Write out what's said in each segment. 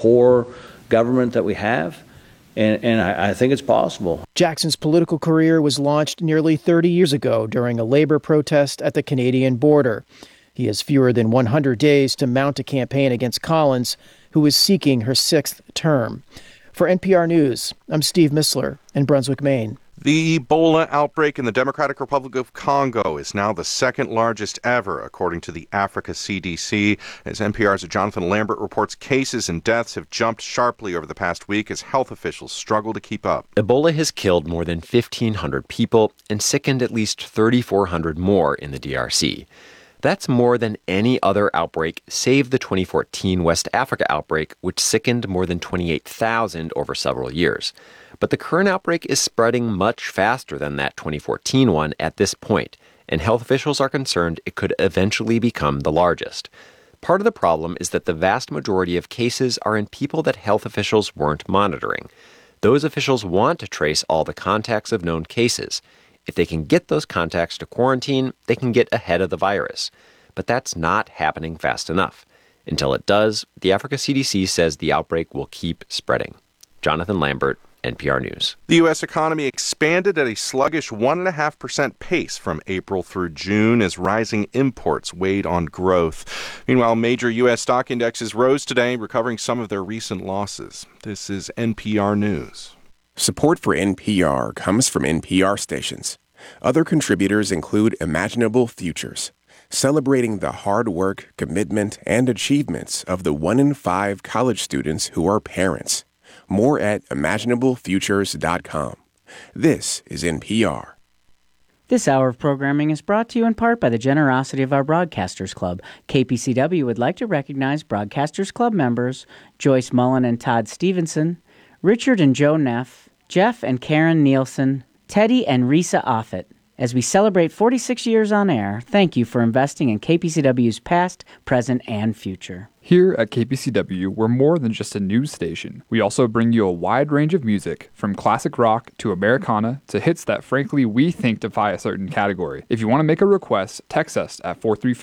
poor government that we have. And I think it's possible. Jackson's political career was launched nearly 30 years ago during a labor protest at the Canadian border. He has fewer than 100 days to mount a campaign against Collins, who is seeking her 6th term. For NPR News, I'm Steve Missler in Brunswick, Maine. The Ebola outbreak in the Democratic Republic of Congo is now the second largest ever, according to the Africa CDC. As NPR's Jonathan Lambert reports, cases and deaths have jumped sharply over the past week as health officials struggle to keep up. Ebola has killed more than 1,500 people and sickened at least 3,400 more in the DRC. That's more than any other outbreak save the 2014 West Africa outbreak, which sickened more than 28,000 over several years. But the current outbreak is spreading much faster than that 2014 one at this point, and health officials are concerned it could eventually become the largest. Part of the problem is that the vast majority of cases are in people that health officials weren't monitoring. Those officials want to trace all the contacts of known cases. If they can get those contacts to quarantine, they can get ahead of the virus. But that's not happening fast enough. Until it does, the Africa CDC says the outbreak will keep spreading. Jonathan Lambert, NPR News. The U.S. economy expanded at a sluggish 1.5% pace from April through June as rising imports weighed on growth. Meanwhile, major U.S. stock indexes rose today, recovering some of their recent losses. This is NPR News. Support for NPR comes from NPR stations. Other contributors include Imaginable Futures, celebrating the hard work, commitment, and achievements of the 1 in 5 college students who are parents. More at imaginablefutures.com. This is NPR. This hour of programming is brought to you in part by the generosity of our Broadcasters Club. KPCW would like to recognize Broadcasters Club members Joyce Mullen and Todd Stevenson, Richard and Joe Neff, Jeff and Karen Nielsen, Teddy and Risa Offit. As we celebrate 46 years on air, thank you for investing in KPCW's past, present, and future. Here at KPCW, we're more than just a news station. We also bring you a wide range of music, from classic rock to Americana to hits that frankly we think defy a certain category. If you want to make a request, text us at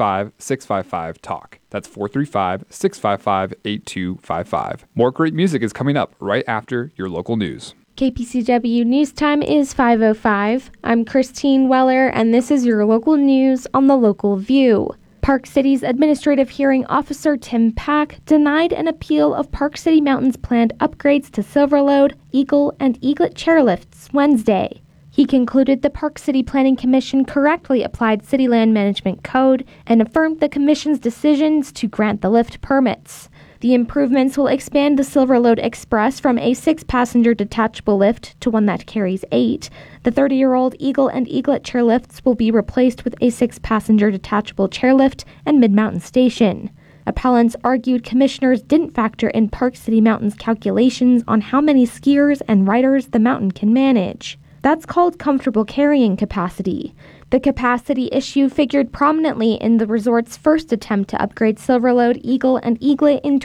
435-655-TALK. That's 435-655-8255. More great music is coming up right after your local news. KPCW News Time is 5:05. I'm Christine Weller, and this is your local news on the Local View. Park City's Administrative Hearing Officer Tim Pack denied an appeal of Park City Mountain's planned upgrades to Silverlode, Eagle, and Eaglet chairlifts Wednesday. He concluded the Park City Planning Commission correctly applied City Land Management Code and affirmed the Commission's decisions to grant the lift permits. The improvements will expand the Silverlode Express from a 6-passenger detachable lift to one that carries 8. The 30-year-old Eagle and Eaglet chairlifts will be replaced with a 6-passenger detachable chairlift and Mid-Mountain Station. Appellants argued commissioners didn't factor in Park City Mountain's calculations on how many skiers and riders the mountain can manage. That's called comfortable carrying capacity. The capacity issue figured prominently in the resort's first attempt to upgrade Silverlode, Eagle, and Eaglet in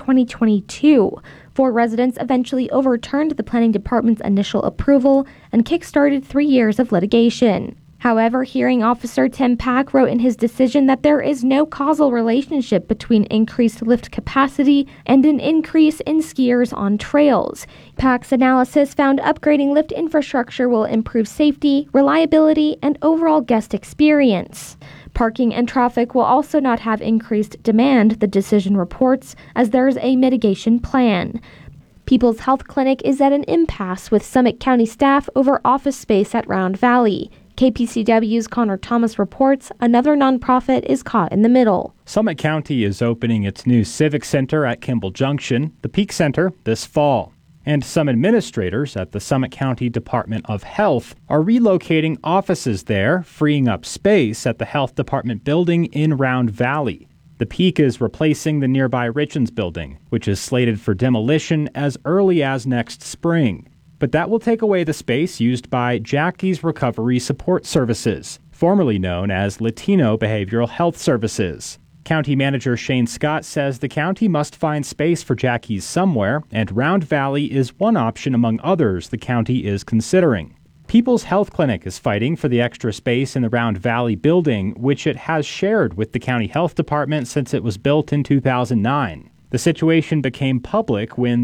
2022. 4 residents eventually overturned the planning department's initial approval and kickstarted 3 years of litigation. However, hearing officer Tim Pack wrote in his decision that there is no causal relationship between increased lift capacity and an increase in skiers on trails. Pack's analysis found upgrading lift infrastructure will improve safety, reliability, and overall guest experience. Parking and traffic will also not have increased demand, the decision reports, as there's a mitigation plan. People's Health Clinic is at an impasse with Summit County staff over office space at Round Valley. KPCW's Connor Thomas reports another nonprofit is caught in the middle. Summit County is opening its new Civic Center at Kimball Junction, the Peak Center, this fall. And some administrators at the Summit County Department of Health are relocating offices there, freeing up space at the Health Department building in Round Valley. The Peak is replacing the nearby Richens building, which is slated for demolition as early as next spring. But that will take away the space used by Jackie's Recovery Support Services, formerly known as Latino Behavioral Health Services. County Manager Shane Scott says the county must find space for Jackie's somewhere, and Round Valley is one option among others the county is considering. People's Health Clinic is fighting for the extra space in the Round Valley building, which it has shared with the county health department since it was built in 2009. The situation became public when